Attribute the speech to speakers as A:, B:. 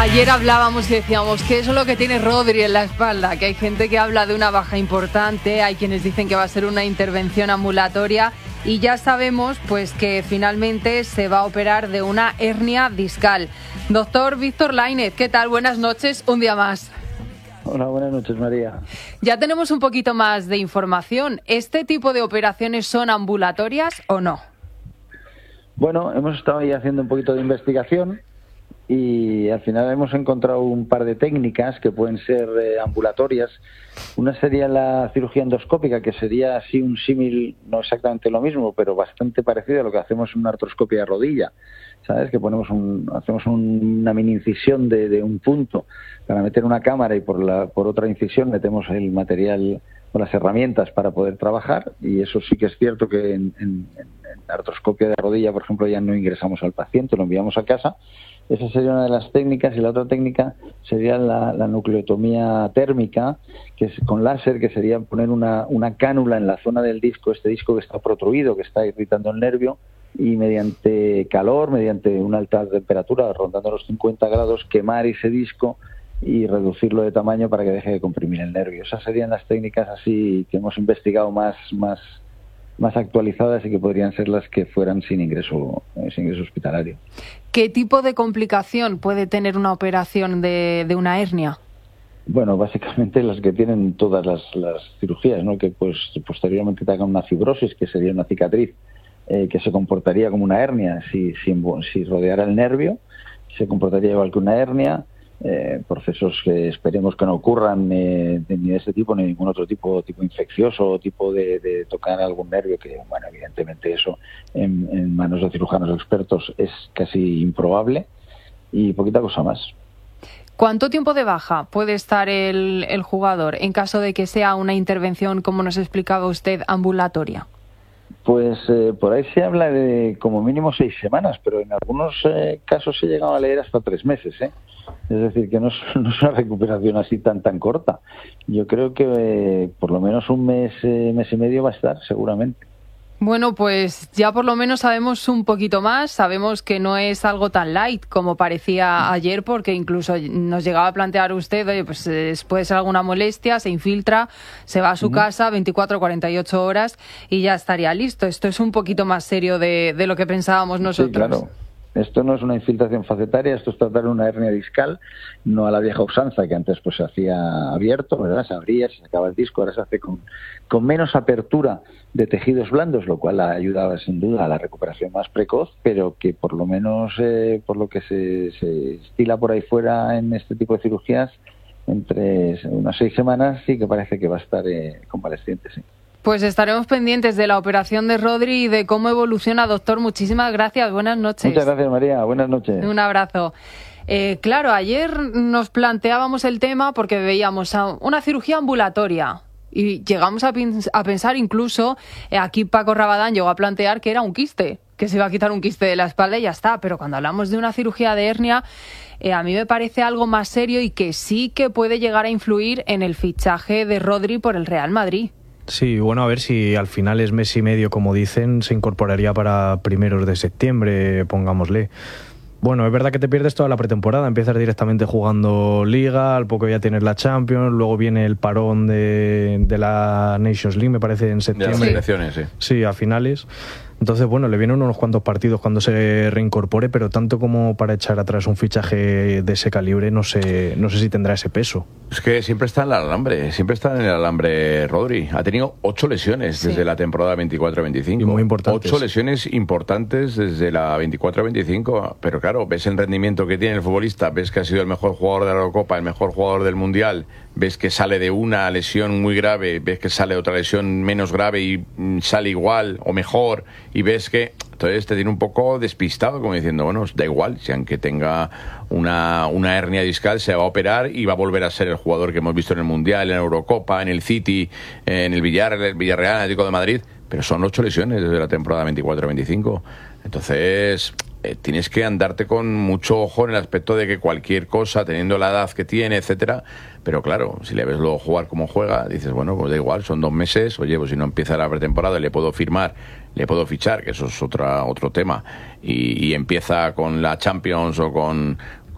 A: Ayer hablábamos y decíamos que eso es lo que tiene Rodri en la espalda, que hay gente que habla de una baja importante, hay quienes dicen que va a ser una intervención ambulatoria y ya sabemos pues que finalmente se va a operar de una hernia discal. Doctor Víctor Lainez, ¿qué tal? Buenas noches, un día más.
B: Hola, buenas noches, María.
A: Ya tenemos un poquito más de información. ¿Este tipo de operaciones son ambulatorias o no?
B: Bueno, hemos estado ahí haciendo un poquito de investigación y al final hemos encontrado un par de técnicas que pueden ser ambulatorias. Una sería la cirugía endoscópica, que sería así un símil, no exactamente lo mismo, pero bastante parecido a lo que hacemos en una artroscopia de rodilla. ¿Sabes? Que hacemos una mini incisión de un punto para meter una cámara y por otra incisión metemos el material o las herramientas para poder trabajar, y eso sí que es cierto que en artroscopia de rodilla, por ejemplo, ya no ingresamos al paciente, lo enviamos a casa. Esa sería una de las técnicas, y la otra técnica sería la nucleotomía térmica, que es con láser, que sería poner una cánula en la zona del disco, este disco que está protruido, que está irritando el nervio, y mediante calor, mediante una alta temperatura, rondando los 50 grados, quemar ese disco y reducirlo de tamaño para que deje de comprimir el nervio. Esas serían las técnicas así que hemos investigado más actualizadas y que podrían ser las que fueran sin ingreso hospitalario.
A: ¿Qué tipo de complicación puede tener una operación de una hernia?
B: Bueno, básicamente las que tienen todas las cirugías, ¿no? Que pues posteriormente te hagan una fibrosis, que sería una cicatriz que se comportaría como una hernia si rodeara el nervio, se comportaría igual que una hernia. Procesos que esperemos que no ocurran ni de este tipo ni de ningún otro tipo infeccioso o tipo de tocar algún nervio, que bueno, evidentemente eso en manos de cirujanos expertos es casi improbable, y poquita cosa más.
A: ¿Cuánto tiempo de baja puede estar el jugador en caso de que sea una intervención, como nos explicaba usted, ambulatoria?
B: Pues por ahí se habla de como mínimo 6 semanas, pero en algunos casos se ha llegado a leer hasta 3 meses, ¿eh? Es decir, que no es una recuperación así tan corta. Yo creo que por lo menos un mes y medio va a estar, seguramente.
A: Bueno, pues ya por lo menos sabemos un poquito más, sabemos que no es algo tan light como parecía ayer, porque incluso nos llegaba a plantear usted, oye, pues puede ser alguna molestia, se infiltra, se va a su casa 24 o 48 horas y ya estaría listo. Esto es un poquito más serio de lo que pensábamos nosotros.
B: Sí, claro. Esto no es una infiltración facetaria, esto es tratar una hernia discal, no a la vieja usanza, que antes pues se hacía abierto, ¿verdad? Se abría, se sacaba el disco, ahora se hace con menos apertura de tejidos blandos, lo cual ayudaba sin duda a la recuperación más precoz, pero que por lo menos por lo que se estila por ahí fuera en este tipo de cirugías, entre unas 6 semanas sí que parece que va a estar convaleciente, sí.
A: Pues estaremos pendientes de la operación de Rodri y de cómo evoluciona, doctor. Muchísimas gracias. Buenas noches.
B: Muchas gracias, María. Buenas noches.
A: Un abrazo. Claro, ayer nos planteábamos el tema porque veíamos una cirugía ambulatoria y llegamos a pensar incluso, aquí Paco Rabadán llegó a plantear que era un quiste, que se iba a quitar un quiste de la espalda y ya está. Pero cuando hablamos de una cirugía de hernia, a mí me parece algo más serio y que sí que puede llegar a influir en el fichaje de Rodri por el Real Madrid.
C: Sí, bueno, a ver si al final es mes y medio, como dicen, se incorporaría para primeros de septiembre, pongámosle. Bueno, es verdad que te pierdes toda la pretemporada, empiezas directamente jugando Liga, al poco ya tienes la Champions, luego viene el parón de la Nations League, me parece, en septiembre.
D: De las selecciones, sí.
C: Sí, a finales. Entonces, bueno, le vienen unos cuantos partidos cuando se reincorpore, pero tanto como para echar atrás un fichaje de ese calibre, no sé si tendrá ese peso.
D: Es que siempre está en el alambre Rodri. Ha tenido 8 lesiones desde la temporada 24-25.
C: Y muy importantes.
D: 8 lesiones importantes desde la 24-25. Pero claro, ves el rendimiento que tiene el futbolista, ves que ha sido el mejor jugador de la Eurocopa, el mejor jugador del Mundial, ves que sale de una lesión muy grave, ves que sale otra lesión menos grave y sale igual o mejor, y ves que entonces te tiene un poco despistado, como diciendo, bueno, da igual, si aunque tenga una hernia discal se va a operar y va a volver a ser el jugador que hemos visto en el Mundial, en la Eurocopa, en el City, en el Villarreal, Atlético de Madrid, pero son 8 lesiones desde la temporada 24-25. Entonces tienes que andarte con mucho ojo en el aspecto de que cualquier cosa, teniendo la edad que tiene, etcétera, pero claro, si le ves luego jugar como juega, dices, bueno, pues da igual, son 2 meses, oye, pues si no empieza la pretemporada le puedo fichar, que eso es otro tema, y empieza con la Champions o con